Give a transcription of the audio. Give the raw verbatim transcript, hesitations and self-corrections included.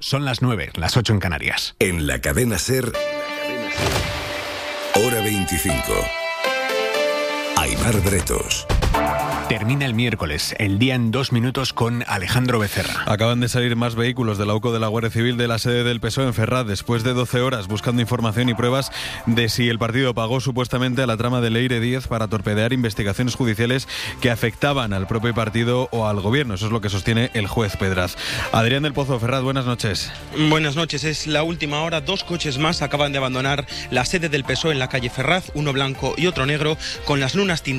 Son las nueve, las ocho en Canarias. En la cadena SER, hora veinticinco. Aimar Bretos. Termina el miércoles, el día en dos minutos con Alejandro Becerra. Acaban de salir más vehículos del AUCO de la Guardia Civil de la sede del P S O E en Ferraz, después de doce horas buscando información y pruebas de si el partido pagó supuestamente a la trama de Leire Díez para torpedear investigaciones judiciales que afectaban al propio partido o al gobierno. Eso es lo que sostiene el juez Pedraz. Adrián del Pozo, Ferraz, buenas noches. Buenas noches, es la última hora. Dos coches más acaban de abandonar la sede del P S O E en la calle Ferraz, uno blanco y otro negro, con las lunas tintadas